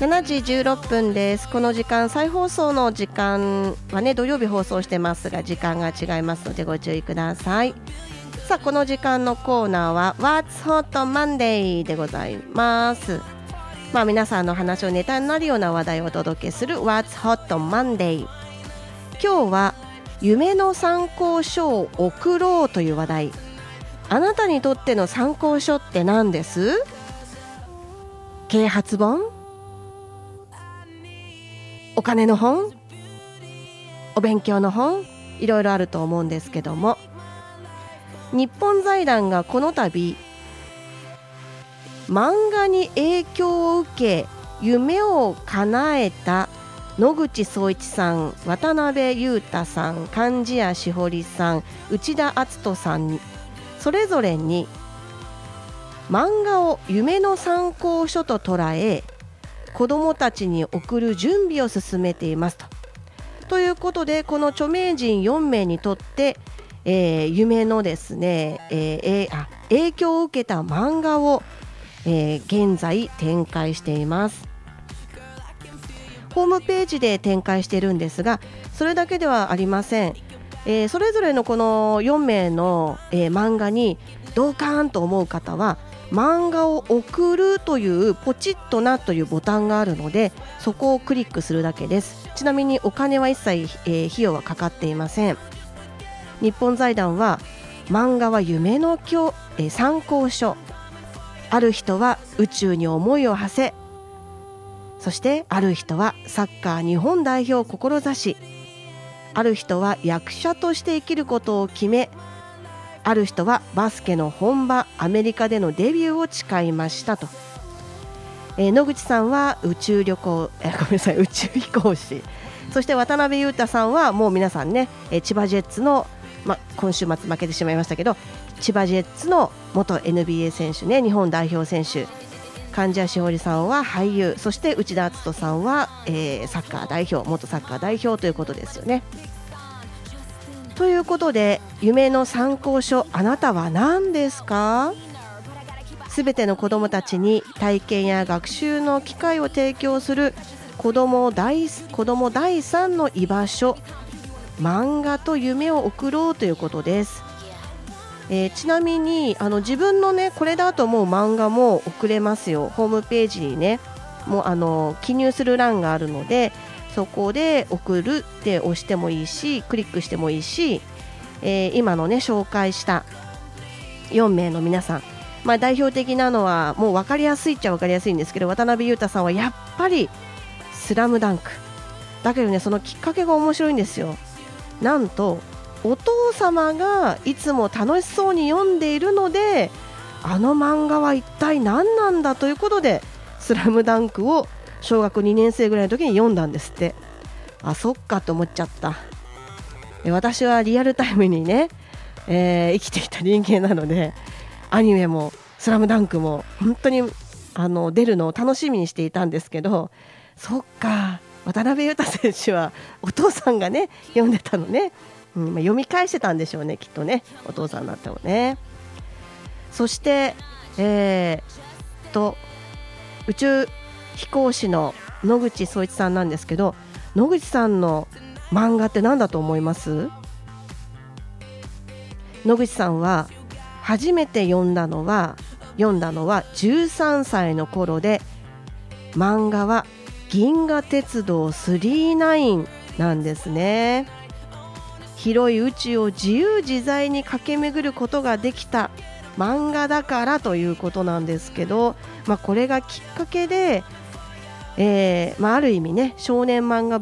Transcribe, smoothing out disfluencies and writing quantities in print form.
7時16分です。この時間、再放送の時間はね、土曜日放送してますが、時間が違いますのでご注意ください。さあ、この時間のコーナーは What's Hot Monday でございます。皆さんの話をネタになるような話題をお届けする What's Hot Monday。 今日は夢の参考書を送ろうという話題。あなたにとっての参考書って何です？啓発本？お金の本？お勉強の本？いろいろあると思うんですけども、日本財団がこの度漫画に影響を受け夢を叶えた野口聡一さん、渡辺裕太さん、貫地谷しほりさん、内田篤人さんにそれぞれに漫画を夢の参考書と捉え、子どもたちに送る準備を進めていますということで、この著名人4名にとって、夢のですね、影響を受けた漫画を、現在展開しています。ホームページで展開しているんですが、それだけではありません。それぞれのこの4名の、漫画にドカーンと思う方は、漫画を送るというポチッとなというボタンがあるので、そこをクリックするだけです。ちなみにお金は一切、費用はかかっていません。日本財団は漫画は夢の参考書。ある人は宇宙に思いを馳せ、そしてある人はサッカー日本代表を志し、ある人は役者として生きることを決め、ある人はバスケの本場アメリカでのデビューを誓いましたと。野口さんは宇宙飛行士、そして渡辺裕太さんはもう皆さんね、千葉ジェッツの、今週末負けてしまいましたけど、千葉ジェッツの元 NBA 選手ね、日本代表選手。貫地谷しほりさんは俳優、そして内田篤人さんは、サッカー代表、元サッカー代表ということですよね。ということで、夢の参考書、あなたは何ですか？すべての子どもたちに体験や学習の機会を提供する子ども第3の居場所、漫画と夢を送ろうということです。ちなみに自分のね、これだと思う漫画も送れますよ。ホームページにね、もう記入する欄があるので、そこで送るって押してもいいし、クリックしてもいいし、今のね紹介した4名の皆さん、代表的なのはもう分かりやすいっちゃ分かりやすいんですけど、渡辺裕太さんはやっぱりスラムダンクだけどね、そのきっかけが面白いんですよ。なんとお父様がいつも楽しそうに読んでいるので、あの漫画は一体何なんだということで、スラムダンクを小学2年生ぐらいの時に読んだんですって。そっかと思っちゃった。私はリアルタイムにね、生きていた人間なので、アニメもスラムダンクも本当に出るのを楽しみにしていたんですけど、そっか、渡辺裕太選手はお父さんがね読んでたのね、読み返してたんでしょうね、きっとね、お父さんだったのね。そして、宇宙飛行士の野口聡一さんなんですけど、野口さんの漫画って何だと思います？野口さんは初めて読んだのは13歳の頃で、漫画は銀河鉄道999なんですね。広い宇宙を自由自在に駆け巡ることができた漫画だからということなんですけど、これがきっかけで、ある意味ね、少年漫画